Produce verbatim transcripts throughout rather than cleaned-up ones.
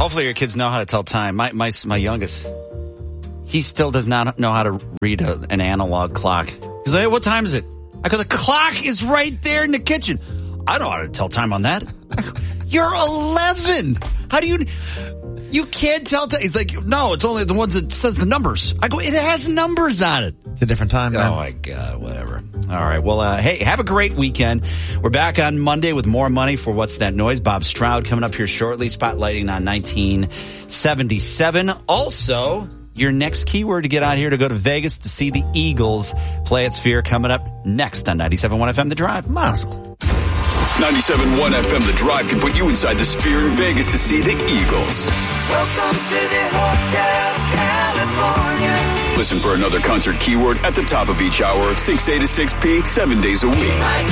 Hopefully your kids know how to tell time. My my my youngest, he still does not know how to read a, an analog clock. He's like, hey, what time is it? I go, the clock is right there in the kitchen. I don't know how to tell time on that. You're eleven. How do you... You can't tell time. He's like, no, it's only the ones that says the numbers. I go, it has numbers on it. It's a different time, man. Oh, my God, whatever. All right, well, uh, hey, have a great weekend. We're back on Monday with more money for What's That Noise? Bob Stroud coming up here shortly, spotlighting on nineteen seventy-seven. Also, your next keyword to get out here to go to Vegas to see the Eagles play at Sphere coming up next on ninety-seven point one F M The Drive. Mazel. ninety-seven point one F M The Drive can put you inside the Sphere in Vegas to see the Eagles. Welcome to the Hotel California. Listen for another concert keyword at the top of each hour, six A to six P, seven days a week.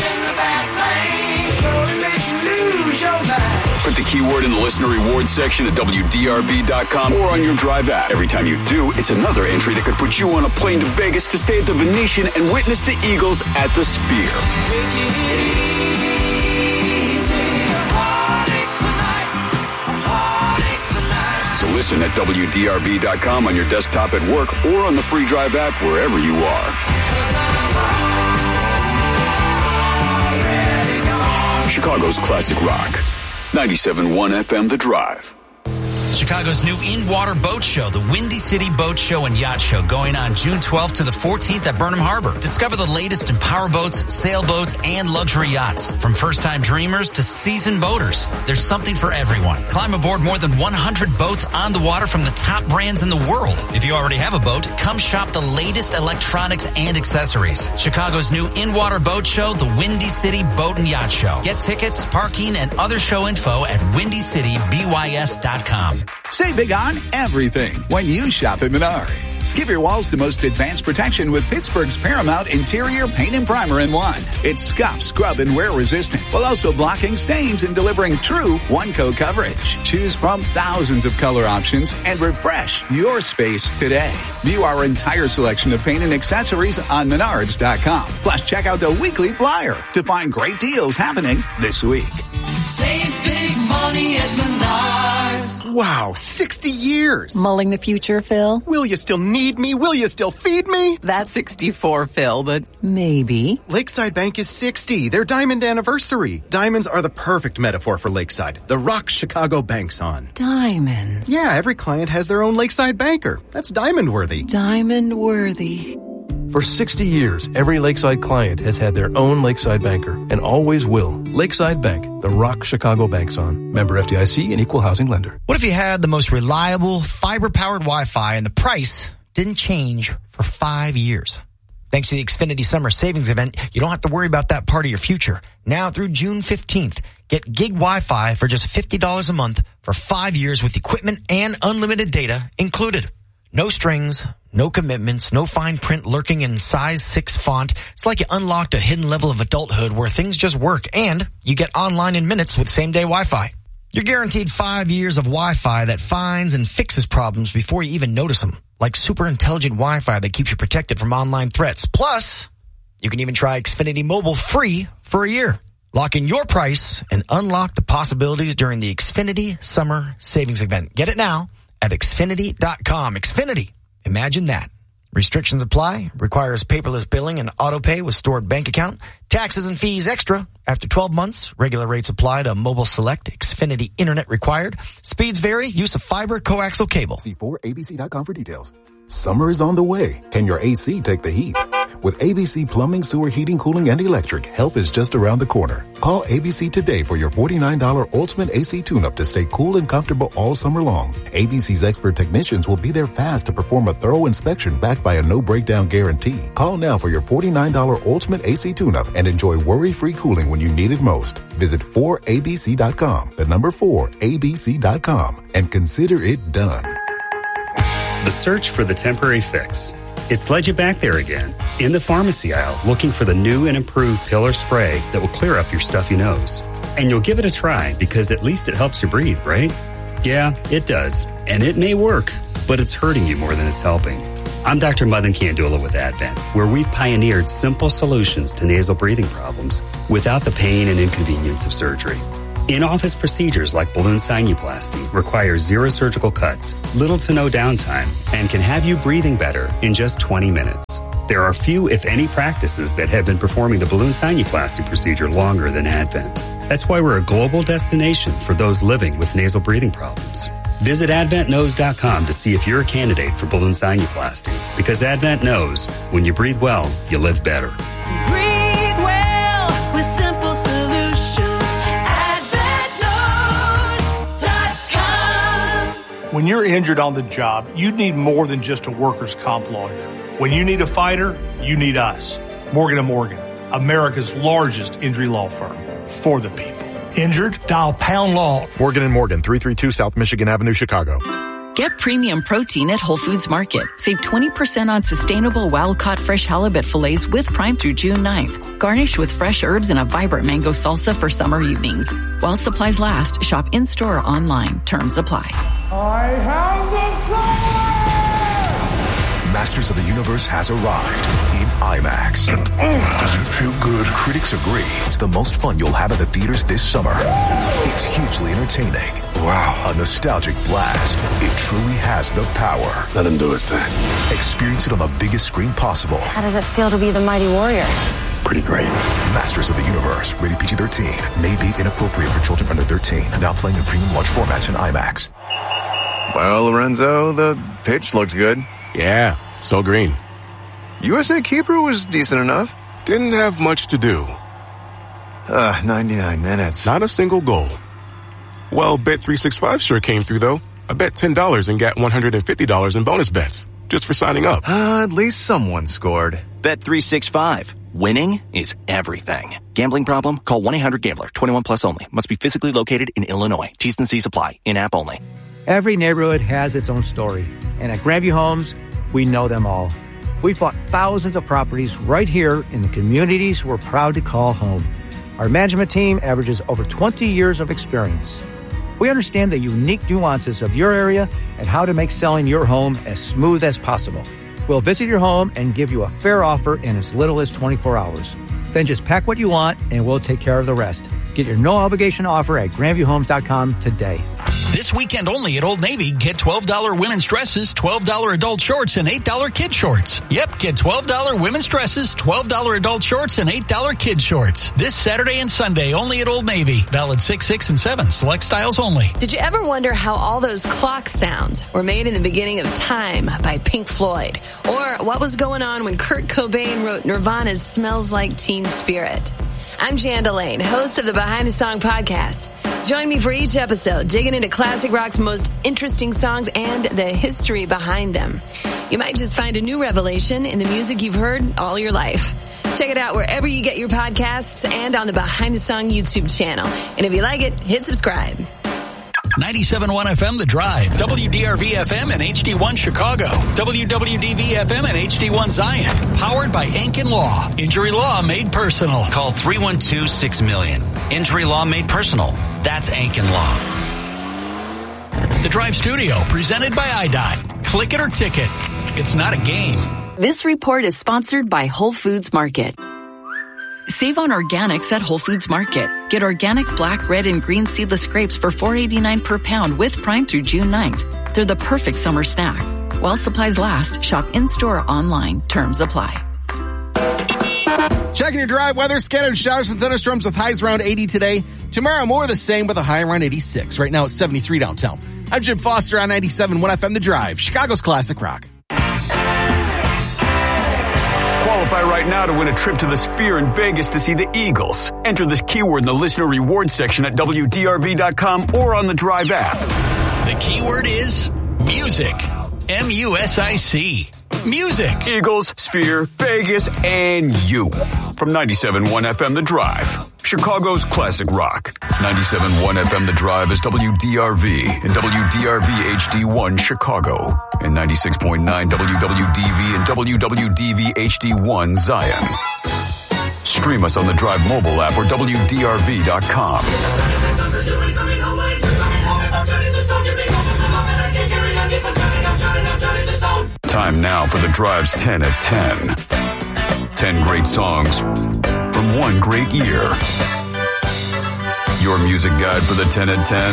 Put the keyword in the listener rewards section at W D R V dot com or on your Drive app. Every time you do, it's another entry that could put you on a plane to Vegas to stay at the Venetian and witness the Eagles at the Sphere. So listen at W D R V dot com on your desktop at work or on the free Drive app wherever you are. Chicago's classic rock. ninety-seven point one F M The Drive. Chicago's new in-water boat show, the Windy City Boat Show and Yacht Show, going on June twelfth to the fourteenth at Burnham Harbor. Discover the latest in powerboats, sailboats, and luxury yachts. From first-time dreamers to seasoned boaters, there's something for everyone. Climb aboard more than one hundred boats on the water from the top brands in the world. If you already have a boat, come shop the latest electronics and accessories. Chicago's new in-water boat show, the Windy City Boat and Yacht Show. Get tickets, parking, and other show info at windy city b y s dot com. Save big on everything when you shop at Menards. Give your walls the most advanced protection with Pittsburgh's Paramount Interior Paint and Primer in one. It's scuff, scrub, and wear resistant, while also blocking stains and delivering true one-coat coverage. Choose from thousands of color options and refresh your space today. View our entire selection of paint and accessories on menards dot com. Plus, check out the weekly flyer to find great deals happening this week. Save big money at Menards. Wow, sixty years. Mulling the future, Phil? Will you still need me? Will you still feed me? That's sixty-four, Phil, but maybe. Lakeside Bank is sixty. Their diamond anniversary. Diamonds are the perfect metaphor for Lakeside. The rock Chicago banks on. Diamonds. Yeah, every client has their own Lakeside banker. That's diamond worthy. Diamond worthy. For sixty years, every Lakeside client has had their own Lakeside banker and always will. Lakeside Bank, the rock Chicago banks on. Member F D I C and Equal Housing Lender. What if you had the most reliable fiber-powered Wi-Fi and the price didn't change for five years? Thanks to the Xfinity Summer Savings Event, you don't have to worry about that part of your future. Now through June fifteenth, get gig Wi-Fi for just fifty dollars a month for five years with equipment and unlimited data included. No strings, no commitments, no fine print lurking in size six font. It's like you unlocked a hidden level of adulthood where things just work, and you get online in minutes with same-day Wi-Fi. You're guaranteed five years of Wi-Fi that finds and fixes problems before you even notice them, like super intelligent Wi-Fi that keeps you protected from online threats. Plus, you can even try Xfinity Mobile free for a year. Lock in your price and unlock the possibilities during the Xfinity Summer Savings Event. Get it now at Xfinity dot com. Xfinity. Imagine that. Restrictions apply. Requires paperless billing and auto pay with stored bank account. Taxes and fees extra. After twelve months, regular rates apply to Mobile Select. Xfinity Internet required. Speeds vary. Use of fiber coaxial cable. See four A B C dot com for details. Summer is on the way. Can your A C take the heat? With A B C Plumbing, Sewer, Heating, Cooling, and Electric, help is just around the corner. Call A B C today for your forty-nine dollars Ultimate A C Tune-Up to stay cool and comfortable all summer long. A B C's expert technicians will be there fast to perform a thorough inspection backed by a no-breakdown guarantee. Call now for your forty-nine dollars Ultimate A C Tune-Up and enjoy worry-free cooling when you need it most. Visit four A B C dot com, the number four A B C dot com, and consider it done. The search for the temporary fix. It's led you back there again, in the pharmacy aisle, looking for the new and improved Pillar Spray that will clear up your stuffy nose. And you'll give it a try because at least it helps you breathe, right? Yeah, it does. And it may work, but it's hurting you more than it's helping. I'm Doctor Madan Kandula with Advent, where we've pioneered simple solutions to nasal breathing problems without the pain and inconvenience of surgery. In-office procedures like balloon sinuplasty require zero surgical cuts, little to no downtime, and can have you breathing better in just twenty minutes. There are few, if any, practices that have been performing the balloon sinuplasty procedure longer than Advent. That's why we're a global destination for those living with nasal breathing problems. Visit advent nose dot com to see if you're a candidate for balloon sinuplasty. Because Advent knows, when you breathe well, you live better. Breathe well with simple solutions. advent nose dot com. When you're injured on the job, you need more than just a workers' comp lawyer. When you need a fighter, you need us. Morgan and Morgan, America's largest injury law firm. For the people. Injured? Dial Pound Law. Morgan and Morgan, three thirty-two South Michigan Avenue, Chicago. Get premium protein at Whole Foods Market. Save twenty percent on sustainable wild-caught fresh halibut fillets with Prime through June ninth. Garnished with fresh herbs and a vibrant mango salsa for summer evenings. While supplies last, shop in-store or online. Terms apply. I have the power! Masters of the Universe has arrived in IMAX. Does it feel good? Critics agree it's the most fun you'll have at the theaters this summer. It's hugely entertaining. Wow. A nostalgic blast. It truly has the power. Let him do his thing. Experience it on the biggest screen possible. How does it feel to be the mighty warrior? Pretty great. Masters of the Universe. Rated P G thirteen. May be inappropriate for children under thirteen. Now playing in premium large formats in IMAX. Well, Lorenzo, the pitch looked good. Yeah, so green. U S A Keeper was decent enough. Didn't have much to do. Uh, ninety-nine minutes. Not a single goal. Well, Bet three sixty-five sure came through, though. I bet ten dollars and got one hundred fifty dollars in bonus bets just for signing up. Uh, at least someone scored. Bet three sixty-five. Winning is everything. Gambling problem? Call one eight hundred gambler. twenty-one plus only. Must be physically located in Illinois. T's and C's apply. In-app only. Every neighborhood has its own story. And at Grandview Homes, we know them all. We've bought thousands of properties right here in the communities we're proud to call home. Our management team averages over twenty years of experience. We understand the unique nuances of your area and how to make selling your home as smooth as possible. We'll visit your home and give you a fair offer in as little as twenty-four hours. Then just pack what you want and we'll take care of the rest. Get your no-obligation offer at grandview homes dot com today. This weekend only at Old Navy, get twelve dollars women's dresses, twelve dollars adult shorts, and eight dollars kid shorts. Yep, get twelve dollars women's dresses, twelve dollars adult shorts, and eight dollars kid shorts. This Saturday and Sunday only at Old Navy. Valid six, six, and seven. Select styles only. Did you ever wonder how all those clock sounds were made in the beginning of Time by Pink Floyd? Or what was going on when Kurt Cobain wrote Nirvana's Smells Like Teen Spirit? I'm Jan Delane, host of the Behind the Song podcast. Join me for each episode, digging into classic rock's most interesting songs and the history behind them. You might just find a new revelation in the music you've heard all your life. Check it out wherever you get your podcasts and on the Behind the Song YouTube channel. And if you like it, hit subscribe. ninety-seven point one F M The Drive, W D R V F M and H D one Chicago, W W D V F M and H D one Zion. Powered by Ankin Law. Injury law made personal. Call three one two, six million. Injury law made personal. That's Ankin Law. The Drive Studio, presented by I D O T. Click it or ticket. It's not a game. This report is sponsored by Whole Foods Market. Save on organics at Whole Foods Market. Get organic black, red, and green seedless grapes for four eighty-nine per pound with Prime through June ninth. They're the perfect summer snack. While supplies last, shop in-store or online. Terms apply. Checking your drive weather, scattered showers and thunderstorms with highs around eighty today. Tomorrow, more of the same with a high around eighty-six. Right now, it's seventy-three downtown. I'm Jim Foster on ninety-seven point one F M The Drive, Chicago's classic rock. Qualify right now to win a trip to the Sphere in Vegas to see the Eagles. Enter this keyword in the listener rewards section at W D R V dot com or on the Drive app. The keyword is music. M U S I C. Music. Eagles, Sphere, Vegas, and you. From ninety-seven point one F M The Drive, Chicago's classic rock. ninety-seven point one F M The Drive is W D R V and W D R V H D one Chicago. And ninety-six point nine W W D V and W W D V H D one Zion. Stream us on the Drive mobile app or W D R V dot com. Time now for the Drive's ten at ten. ten great songs from one great year. your music guide for the ten at ten,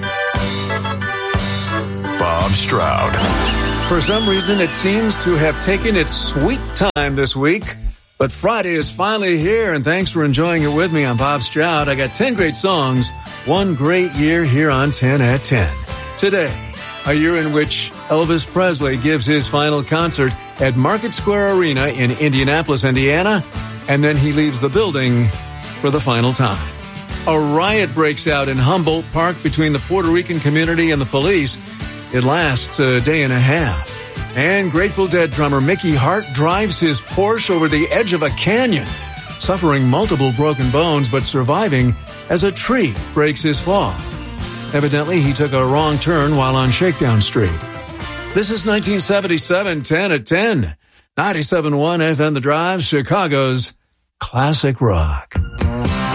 Bob Stroud. For some reason, it seems to have taken its sweet time this week. But Friday is finally here, and thanks for enjoying it with me. I'm Bob Stroud. I got ten great songs, one great year here on ten at ten. Today, a year in which Elvis Presley gives his final concert at Market Square Arena in Indianapolis, Indiana, and then he leaves the building for the final time. A riot breaks out in Humboldt Park between the Puerto Rican community and the police. It lasts a day and a half. And Grateful Dead drummer Mickey Hart drives his Porsche over the edge of a canyon, suffering multiple broken bones but surviving as a tree breaks his fall. Evidently, he took a wrong turn while on Shakedown Street. This is nineteen seventy-seven, ten at ten. ninety-seven point one F M The Drive, Chicago's classic rock.